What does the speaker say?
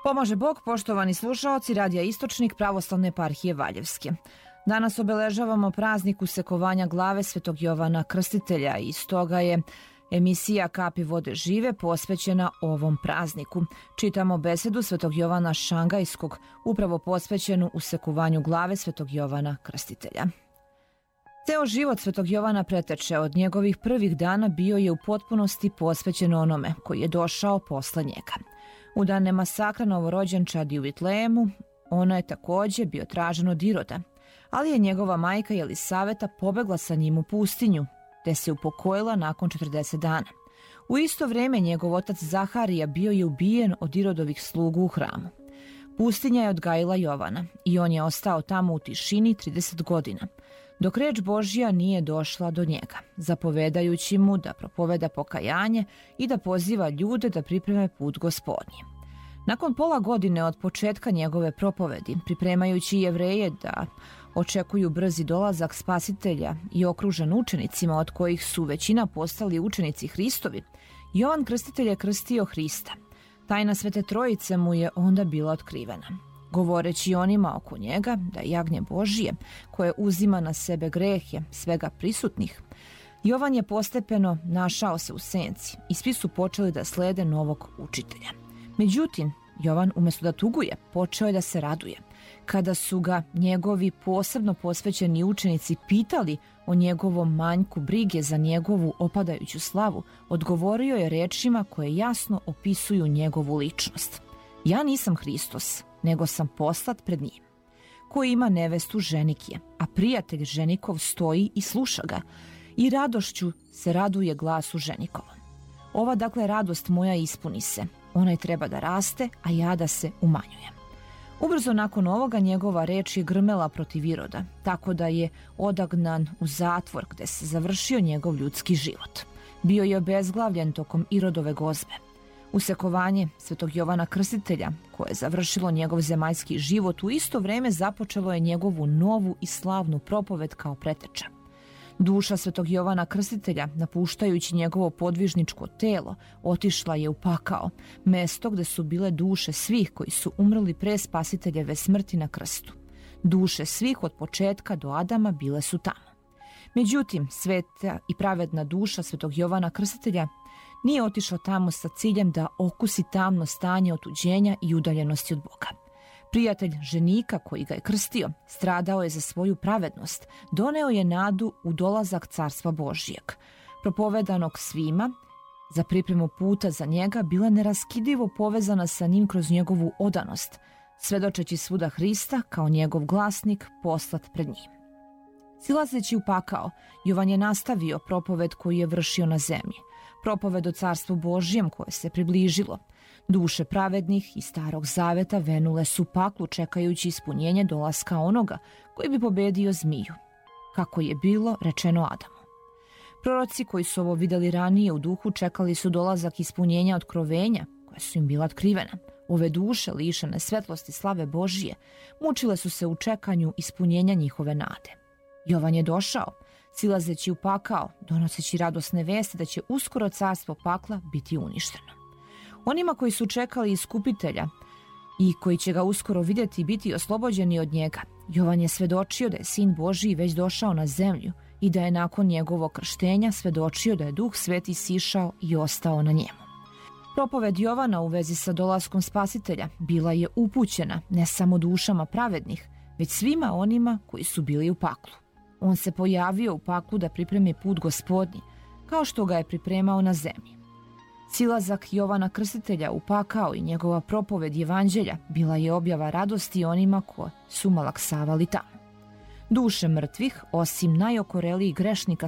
Pomaže Bog, poštovani slušaoci Radija Istočnik Pravoslavne eparhije Valjevske. Danas obeležavamo praznik usekovanja glave Svetog Jovana Krstitelja i stoga je emisija Kapi vode žive posvećena ovom prazniku. Čitamo besedu Svetog Jovana Šangajskog, upravo posvećenu usekovanju glave Svetog Jovana Krstitelja. Ceo život Svetog Jovana preteče od njegovih prvih dana bio je u potpunosti posvećen onome koji je došao posle njega. U dane masakra novorođenčadi u Vitlejemu, ono je takođe bio tražen od Iroda, ali je njegova majka Jelisaveta pobegla sa njim u pustinju, te se upokojila nakon 40 dana. U isto vreme njegov otac Zaharija bio je ubijen od Irodovih slugu u hramu. Pustinja je odgajila Jovana i on je ostao tamo u tišini 30 godina, dok reč Božja nije došla do njega, zapovedajući mu da propoveda pokajanje i da poziva ljude da pripreme put Gospodnji. Nakon pola godine od početka njegove propovedi, pripremajući Jevreje da očekuju brzi dolazak Spasitelja i okružen učenicima od kojih su većina postali učenici Hristovi, Jovan Krstitelj je krstio Hrista. Tajna Svete Trojice mu je onda bila otkrivena. Govoreći onima oko njega da je jagnje Božije, koje uzima na sebe grehe svega prisutnih, Jovan je postepeno našao se u senci i svi su počeli da slede novog učitelja. Međutim, Jovan umjesto da tuguje, počeo je da se raduje. Kada su ga njegovi posebno posvećeni učenici pitali o njegovom manjku brige za njegovu opadajuću slavu, odgovorio je rečima koje jasno opisuju njegovu ličnost. Ja nisam Hristos, nego sam poslat pred njim. Ko ima nevestu, ženik je, a prijatelj ženikov stoji i sluša ga, i radošću se raduje glasu ženikovom. Ova dakle radost moja ispuni se, onaj treba da raste, a ja da se umanjujem. Ubrzo nakon ovoga njegova reč je grmela protiv Iroda, tako da je odagnan u zatvor gde se završio njegov ljudski život. Bio je obezglavljen tokom Irodove gozbe. Usekovanje Svetog Jovana Krstitelja, koje je završilo njegov zemaljski život, u isto vreme započelo je njegovu novu i slavnu propoved kao preteča. Duša Svetog Jovana Krstitelja, napuštajući njegovo podvižničko telo, otišla je u pakao, mesto gde su bile duše svih koji su umrli pre Spasiteljeve smrti na krstu. Duše svih od početka do Adama bile su tamo. Međutim, sveta i pravedna duša Svetog Jovana Krstitelja nije otišla tamo sa ciljem da okusi tamno stanje otuđenja i udaljenosti od Boga. Prijatelj ženika koji ga je krstio stradao je za svoju pravednost, doneo je nadu u dolazak Carstva Božijeg. Propovedanog svima, za pripremu puta za njega, bila neraskidivo povezana sa njim kroz njegovu odanost, svedočeći svuda Hrista kao njegov glasnik poslat pred njim. Silazeći u pakao, Jovan je nastavio propoved koju je vršio na zemlji, propoved o Carstvu Božijem koje se približilo. Duše pravednih i Starog Zaveta venule su paklu čekajući ispunjenje dolaska onoga koji bi pobedio zmiju, kako je bilo rečeno Adamu. Proroci koji su ovo videli ranije u duhu čekali su dolazak ispunjenja otkrovenja koja su im bila otkrivena. Ove duše lišene svetlosti slave Božije mučile su se u čekanju ispunjenja njihove nade. Jovan je došao, silazeći u pakao, donoseći radosne vesti da će uskoro carstvo pakla biti uništeno. Onima koji su čekali iskupitelja i koji će ga uskoro vidjeti i biti oslobođeni od njega, Jovan je svedočio da je Sin Božiji već došao na zemlju i da je nakon njegovog krštenja svedočio da je Duh Sveti sišao i ostao na njemu. Propoved Jovana u vezi sa dolaskom Spasitelja bila je upućena ne samo dušama pravednih, već svima onima koji su bili u paklu. On se pojavio u paklu da pripremi put Gospodnji, kao što ga je pripremao na zemlji. Silazak Jovana Krstitelja u pakao i njegova propoved Evanđelja bila je objava radosti onima koji su malaksavali tamo. Duše mrtvih, osim najokorelijih grešnika